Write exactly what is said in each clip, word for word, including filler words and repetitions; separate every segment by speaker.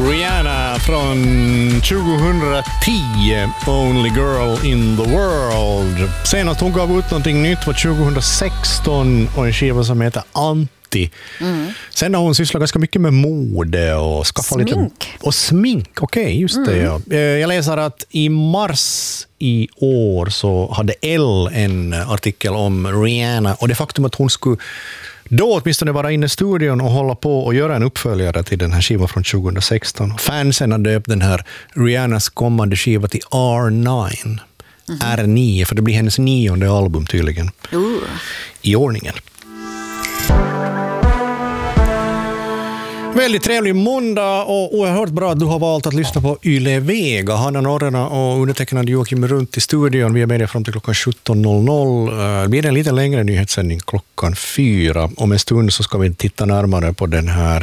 Speaker 1: Rihanna från tjugohundratio, Only Girl in the World. Senast hon gav ut någonting nytt var tjugohundrasexton och en skiva som heter Anti. Mm. Sen har hon sysslat ganska mycket med mode och skaffa
Speaker 2: smink.
Speaker 1: lite... Och smink, okej, okay, just det. Mm. Ja. Jag läser att i mars i år så hade Elle en artikel om Rihanna och det faktum att hon skulle då åtminstone vara inne i studion och hålla på och göra en uppföljare till den här skivan från tjugohundrasexton. Fansen hade döpt den här Rihannas kommande skiva till R nio. Mm-hmm. R nio, för det blir hennes nionde album tydligen. Uh. I ordningen. Väldigt trevlig måndag och oerhört bra att du har valt att lyssna på Yle Vega. Hanna Norrena och undertecknad Joakim runt i studion. Vi är med fram till klockan sjutton noll noll. Det blir en lite längre nyhetssändning klockan fyra. Om en stund så ska vi titta närmare på den här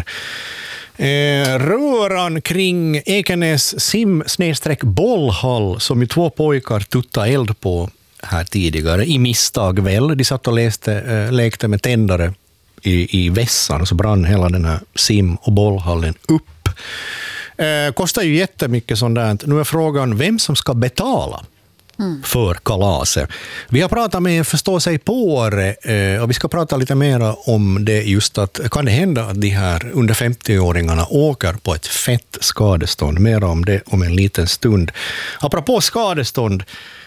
Speaker 1: eh, röran kring Ekenäs sim-bollhall som ju två pojkar tutta eld på här tidigare. I misstag väl. De satt och läste, eh, lekte med tändare i, i vässan och så brann hela den här sim- och bollhallen upp. Eh, kostar ju jättemycket sånt där. Nu är frågan vem som ska betala mm. för kalaset. Vi har pratat med en förståsigpåare eh, och vi ska prata lite mer om det just att kan det hända att de här under femtio-åringarna åker på ett fett skadestånd. Mer om det om en liten stund. Apropå skadestånd,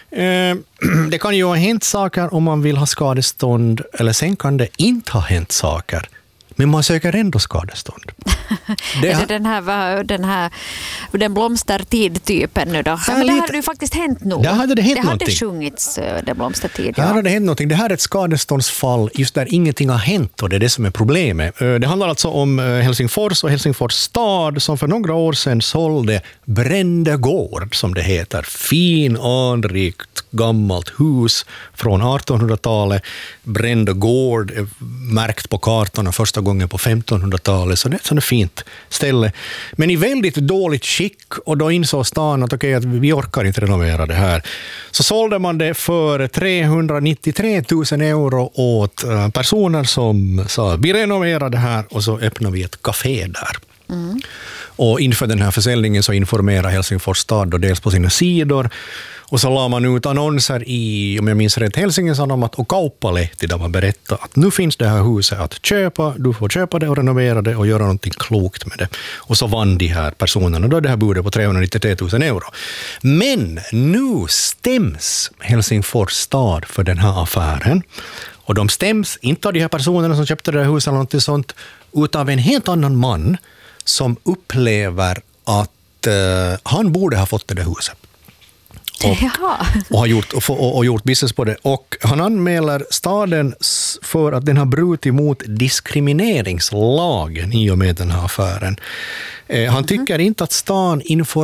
Speaker 1: det kan ju ha hänt saker om man vill ha skadestånd, eller sen kan det inte ha hänt saker, men man söker ändå skadestånd.
Speaker 2: Det är det den här, den här den blomstertid-typen nu då? Ja, men det hade ju faktiskt hänt nog.
Speaker 1: Det hade det hänt
Speaker 2: det
Speaker 1: någonting.
Speaker 2: hade sjungits den blomstertid.
Speaker 1: Ja. Det hade hänt någonting. Det här är ett skadeståndsfall just där ingenting har hänt och det är det som är problemet. Det handlar alltså om Helsingfors och Helsingfors stad som för några år sedan sålde Brändegård, som det heter. Fin, anrikt, gammalt hus från artonhundratalet. Brändegård är märkt på kartorna första gången på femtonhundratalet, så det är ett sådant fint ställe. Men i väldigt dåligt skick, och då insåg stan att okej, att vi orkar inte renovera det här. Så sålde man det för trehundranittiotre tusen euro åt personer som sa vi renoverar det här och så öppnar vi ett café där. Mm. Och inför den här försäljningen så informerar Helsingfors stad då dels på sina sidor och så la man ut annonser i, om jag minns rätt, Helsingin Sanomat och Kauppalehti där man berättade att nu finns det här huset att köpa, du får köpa det och renovera det och göra någonting klokt med det. Och så vann de här personerna då det här budet på trehundranittiotre tusen euro. Men nu stäms Helsingfors stad för den här affären. Och de stäms inte av de här personerna som köpte det här huset eller något sånt, utan av en helt annan man som upplever att uh, han borde ha fått det där huset. Och, och har gjort, och, och, och gjort business på det. Och han anmäler staden för att den har brutit mot diskrimineringslagen i och med den här affären. Eh, han tycker mm. inte att stan informerar